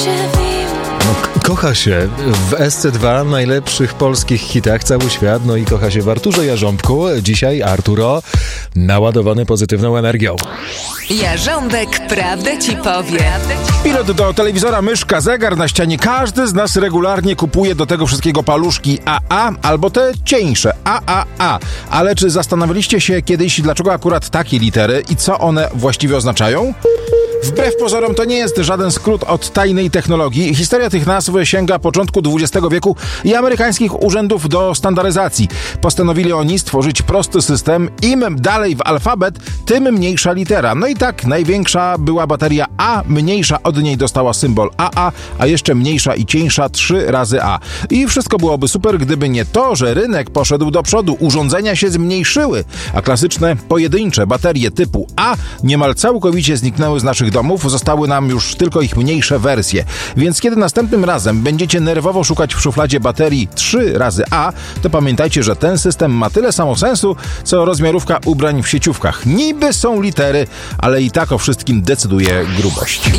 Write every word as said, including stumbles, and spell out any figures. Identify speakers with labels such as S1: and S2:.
S1: No, kocha się w S C dwa, najlepszych polskich hitach cały świat, no i kocha się w Arturze Jarząbku. Dzisiaj Arturo naładowany pozytywną energią.
S2: Jarząbek prawdę ci powie.
S3: Pilot do telewizora, myszka, zegar na ścianie. Każdy z nas regularnie kupuje do tego wszystkiego paluszki A A albo te cieńsze A A A. Ale czy zastanawialiście się kiedyś, dlaczego akurat takie litery i co one właściwie oznaczają? Wbrew pozorom to nie jest żaden skrót od tajnej technologii. Historia tych nazw sięga początku dwudziestego wieku i amerykańskich urzędów do standaryzacji. Postanowili oni stworzyć prosty system. Im dalej w alfabet, tym mniejsza litera. No i tak największa była bateria A, mniejsza od niej dostała symbol A A, a jeszcze mniejsza i cieńsza trzy razy A. I wszystko byłoby super, gdyby nie to, że rynek poszedł do przodu, urządzenia się zmniejszyły, a klasyczne, pojedyncze baterie typu A niemal całkowicie zniknęły z naszych domów, zostały nam już tylko ich mniejsze wersje. Więc kiedy następnym razem będziecie nerwowo szukać w szufladzie baterii trzy razy A, to pamiętajcie, że ten system ma tyle samo sensu, co rozmiarówka ubrań w sieciówkach. Niby są litery, ale i tak o wszystkim decyduje grubość.